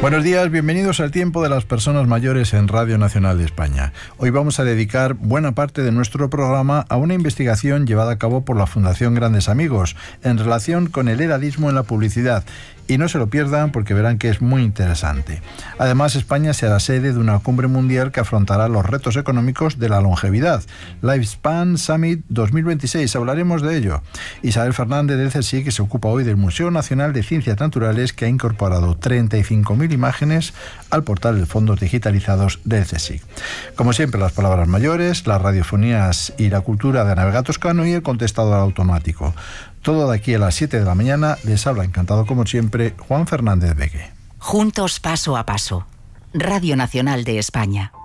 Buenos días, bienvenidos al Tiempo de las Personas Mayores en Radio Nacional de España. Hoy vamos a dedicar buena parte de nuestro programa a una investigación llevada a cabo por la Fundación Grandes Amigos en relación con el edadismo en la publicidad. Y no se lo pierdan porque verán que es muy interesante. Además, España será sede de una cumbre mundial que afrontará los retos económicos de la longevidad. Lifespan Summit 2026, hablaremos de ello. Isabel Fernández del CSIC, que se ocupa hoy del Museo Nacional de Ciencias Naturales, que ha incorporado 35.000 imágenes al portal de fondos digitalizados del CSIC. Como siempre, las palabras mayores, las radiofonías y la cultura de Ana Vega Toscano y el contestador automático. Todo de aquí a las 7 de la mañana. Les habla encantado como siempre Juan Fernández Begue. Juntos paso a paso. Radio Nacional de España.